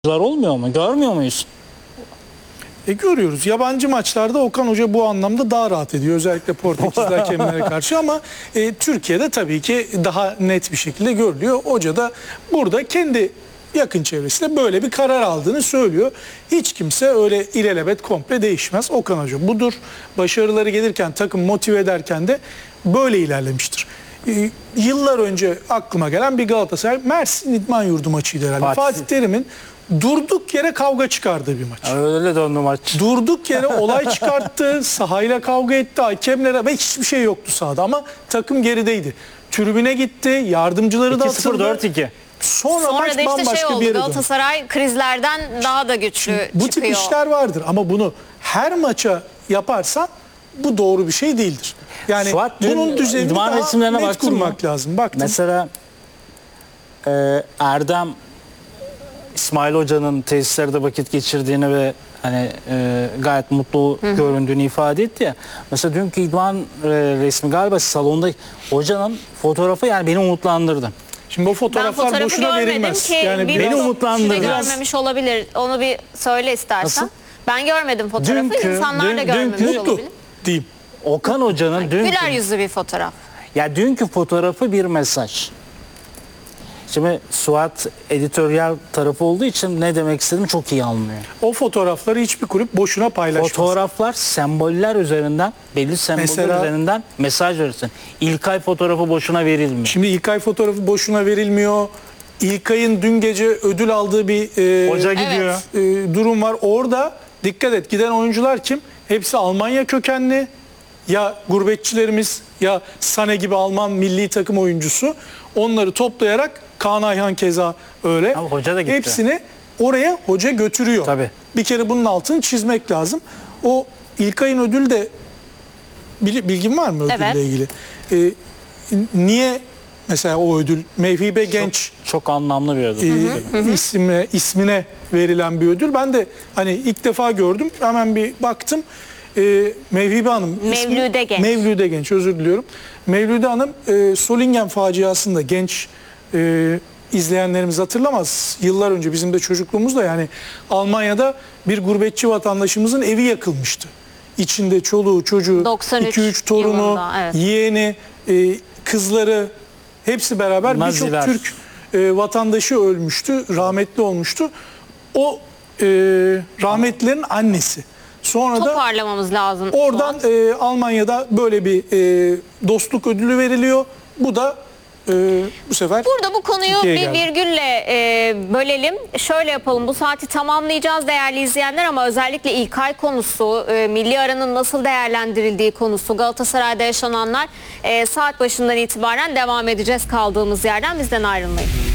olmuyor mu? Görmüyor muyuz? Görüyoruz. Yabancı maçlarda Okan Hoca bu anlamda daha rahat ediyor. Özellikle Portekiz hakemlere karşı ama Türkiye'de tabii ki daha net bir şekilde görülüyor. Hoca da burada kendi yakın çevresiyle böyle bir karar aldığını söylüyor. Hiç kimse öyle ilelebet komple değişmez. Okan Hoca budur. Başarıları gelirken takım motive ederken de böyle ilerlemiştir. Yıllar önce aklıma gelen bir Galatasaray Mersin İdman Yurdu maçıydı herhalde. Fatih Terim'in durduk yere kavga çıkardığı bir maç. Öyle döndü maç. Durduk yere olay çıkarttı, sahayla kavga etti, hakemlere ve hiçbir şey yoktu sahada ama takım gerideydi. Tribüne gitti, yardımcıları da atıldı. 2-0-4-2. Sonra maç da işte bambaşka bir oldu. yere döndü. Galatasaray krizlerden daha da güçlü Bu çıkıyor. tip işler vardır ama bunu her maça yaparsan bu doğru bir şey değildir. Yani Suat, bunun düzenini idman daha resimlerine net baktın kurmak mı? lazım. Baktım. Mesela Erdem İsmail Hoca'nın tesislerde vakit geçirdiğini ve hani gayet mutlu göründüğünü ifade etti ya. Mesela dünkü idman resmi galiba salonda hocanın fotoğrafı yani beni umutlandırdı. Şimdi o Ben fotoğraflar fotoğrafı boşuna görmedim verilmez. ki Yani bir beni umutlandırdı. görmemiş olabilir. Onu bir söyle istersen. Nasıl? Ben görmedim fotoğrafı. İnsanlar da görmemiş mutlu olabilir. diyeyim. Okan Hoca'nın Güler yüzlü bir fotoğraf. dünkü fotoğrafı bir mesaj. Şimdi Suat editoryal tarafı olduğu için ne demek istediğimi çok iyi anlıyor. O fotoğrafları hiçbir kulüp boşuna paylaşmaz. Fotoğraflar semboller üzerinden, belli semboller Mesela- üzerinden mesaj verirsin. İlkay fotoğrafı boşuna verilmiyor. Şimdi İlkay fotoğrafı boşuna verilmiyor. İlkay'ın dün gece ödül aldığı bir Hoca gidiyor. durum var. Orada dikkat et, giden oyuncular kim? Hepsi Almanya kökenli. Ya gurbetçilerimiz ya Sane gibi Alman milli takım oyuncusu. Onları toplayarak Kaan Ayhan keza öyle. Ama hoca da gitti. Hepsini oraya hoca götürüyor. Tabii. Bir kere bunun altını çizmek lazım. O İlkay'ın ödül de bilgin var mı ödülle Evet. ilgili? Niye mesela o ödül Mevhibe Genç Çok anlamlı bir ödül. ismine verilen bir ödül. Ben de hani ilk defa gördüm. Hemen bir baktım. Mevhibe Hanım. Mevlüde Genç. Mevlüde Genç, özür diliyorum. Mevlüde Hanım Solingen faciasında genç izleyenlerimiz hatırlamaz. Yıllar önce bizim de çocukluğumuzda yani Almanya'da bir gurbetçi vatandaşımızın evi yakılmıştı. İçinde çoluğu, çocuğu, 93 2-3 torunu, yılında, evet. yeğeni, kızları hepsi beraber birçok Naziler. Türk vatandaşı ölmüştü, rahmetli olmuştu. O rahmetlilerin annesi. Sonra da Toparlamamız lazım. oradan Suat. Almanya'da böyle bir dostluk ödülü veriliyor. Bu da bu sefer Burada bu konuyu Türkiye'ye bir geldi. virgülle bölelim. Şöyle yapalım. Bu saati tamamlayacağız değerli izleyenler ama özellikle İlkay konusu, milli aranın nasıl değerlendirildiği konusu, Galatasaray'da yaşananlar saat başından itibaren devam edeceğiz kaldığımız yerden. Bizden ayrılmayın.